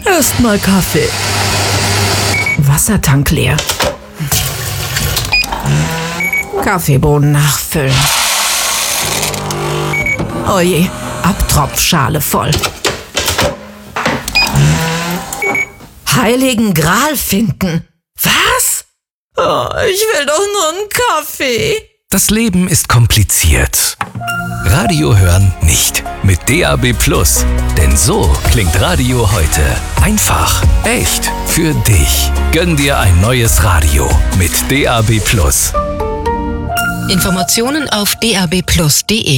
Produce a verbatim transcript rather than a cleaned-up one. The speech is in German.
Erstmal Kaffee. Wassertank leer. Kaffeebohnen nachfüllen. Oje, Abtropfschale voll. Heiligen Gral finden. Was? Oh, ich will doch nur einen Kaffee. Das Leben ist kompliziert. Radio hören nicht. Mit D A B Plus. Denn so klingt Radio heute. Einfach, echt, für dich. Gönn dir ein neues Radio mit D A B Plus. Informationen auf d a b plus punkt d e.